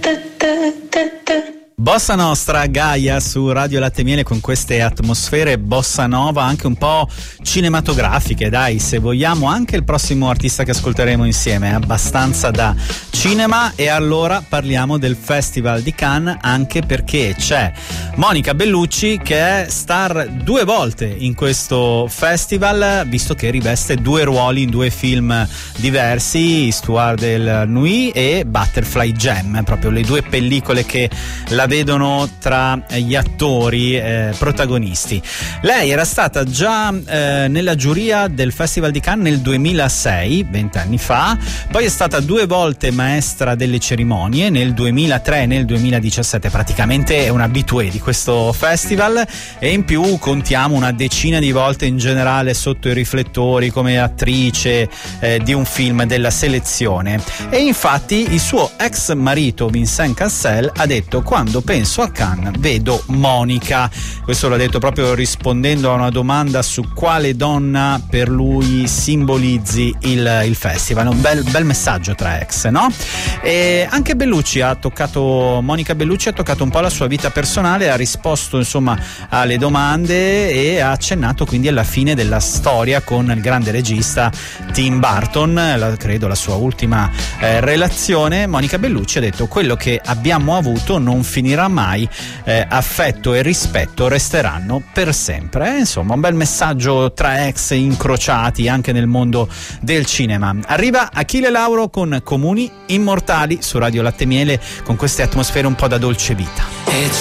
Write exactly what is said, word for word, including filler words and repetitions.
Bossa Nostra, Gaia su Radio Latte Miele, con queste atmosfere bossa nova anche un po' cinematografiche, dai, se vogliamo. Anche il prossimo artista che ascolteremo insieme è abbastanza da cinema, e allora parliamo del Festival di Cannes, anche perché c'è Monica Bellucci che è star due volte in questo festival, visto che riveste due ruoli in due film diversi, Histoire de Nuit e Butterfly Jam, proprio le due pellicole che la vedono tra gli attori eh, protagonisti. Lei era stata già eh, nella giuria del Festival di Cannes nel duemilasei, vent'anni fa, poi è stata due volte maestra delle cerimonie nel duemilatré e nel duemiladiciassette, praticamente è un habitué di questo festival, e in più contiamo una decina di volte in generale sotto i riflettori come attrice eh, di un film della selezione. E infatti il suo ex marito Vincent Cassel ha detto: quando penso a Cannes vedo Monica. Questo l'ha detto proprio rispondendo a una domanda su quale donna per lui simbolizzi il, il festival. Un bel, bel messaggio tra ex, no? E anche Bellucci ha toccato, Monica Bellucci ha toccato un po' la sua vita personale, ha risposto insomma alle domande e ha accennato quindi alla fine della storia con il grande regista Tim Burton, la, credo la sua ultima eh, relazione. Monica Bellucci ha detto: quello che abbiamo avuto non finirà mai, eh, affetto e rispetto resteranno per sempre. Eh, insomma, un bel messaggio tra ex incrociati anche nel mondo del cinema. Arriva Achille Lauro con Comuni Immortali su Radio Latte Miele, con queste atmosfere un po' da dolce vita.